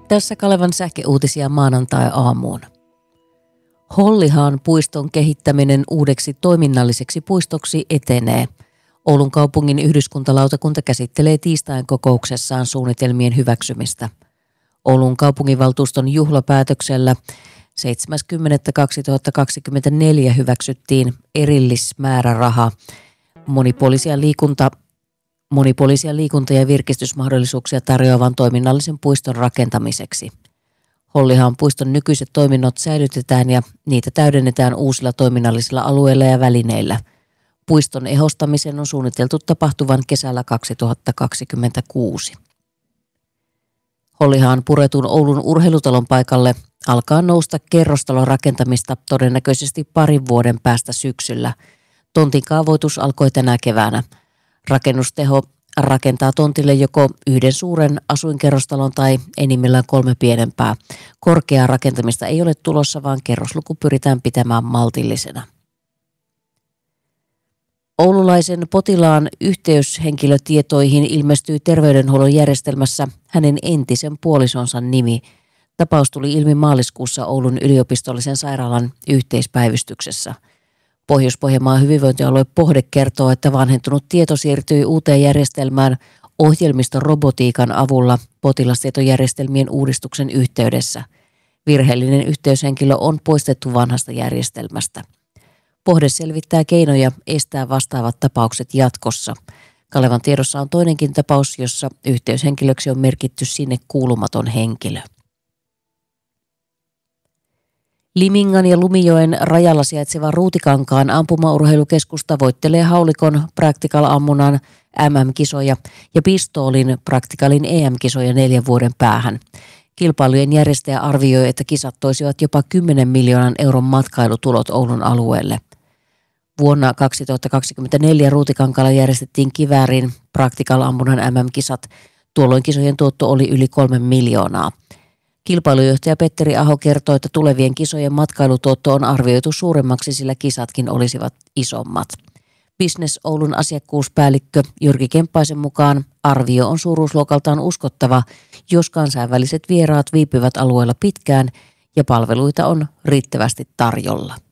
Tässä Kalevan sähkeuutisia maanantai-aamuun. Hollihaan puiston kehittäminen uudeksi toiminnalliseksi puistoksi etenee. Oulun kaupungin yhdyskuntalautakunta käsittelee tiistain kokouksessaan suunnitelmien hyväksymistä. Oulun kaupunginvaltuuston juhlapäätöksellä 7.10.2024 hyväksyttiin erillismääräraha monipuolisia liikunta- ja virkistysmahdollisuuksia tarjoavan toiminnallisen puiston rakentamiseksi. Hollihaan puiston nykyiset toiminnot säilytetään ja niitä täydennetään uusilla toiminnallisilla alueilla ja välineillä. Puiston ehostamisen on suunniteltu tapahtuvan kesällä 2026. Hollihaan puretun Oulun urheilutalon paikalle alkaa nousta kerrostalon rakentamista todennäköisesti parin vuoden päästä syksyllä. Tontin kaavoitus alkoi tänä keväänä. Rakennusteho rakentaa tontille joko yhden suuren asuinkerrostalon tai enimmillään 3 pienempää. Korkeaa rakentamista ei ole tulossa, vaan kerrosluku pyritään pitämään maltillisena. Oululaisen potilaan yhteyshenkilötietoihin ilmestyi terveydenhuollon järjestelmässä hänen entisen puolisonsa nimi. Tapaus tuli ilmi maaliskuussa Oulun yliopistollisen sairaalan yhteispäivystyksessä. Pohjois-Pohjanmaan hyvinvointialue Pohde kertoo, että vanhentunut tieto siirtyi uuteen järjestelmään ohjelmistorobotiikan avulla potilastietojärjestelmien uudistuksen yhteydessä. Virheellinen yhteyshenkilö on poistettu vanhasta järjestelmästä. Pohde selvittää keinoja estää vastaavat tapaukset jatkossa. Kalevan tiedossa on toinenkin tapaus, jossa yhteyshenkilöksi on merkitty sinne kuulumaton henkilö. Limingan ja Lumijoen rajalla sijaitseva Ruutikankaan ampumaurheilukeskus tavoittelee haulikon practical-ammunnan MM-kisoja ja pistoolin practicalin EM-kisoja 4 vuoden päähän. Kilpailujen järjestäjä arvioi, että kisat toisivat jopa 10 miljoonan euron matkailutulot Oulun alueelle. Vuonna 2024 Ruutikankaalla järjestettiin kiväärin practical-ammunnan MM-kisat. Tuolloin kisojen tuotto oli yli 3 miljoonaa. Kilpailujohtaja Petteri Aho kertoi, että tulevien kisojen matkailutuotto on arvioitu suuremmaksi, sillä kisatkin olisivat isommat. Business Oulun asiakkuuspäällikkö Jyrki Kemppaisen mukaan arvio on suuruusluokaltaan uskottava, jos kansainväliset vieraat viipyvät alueella pitkään ja palveluita on riittävästi tarjolla.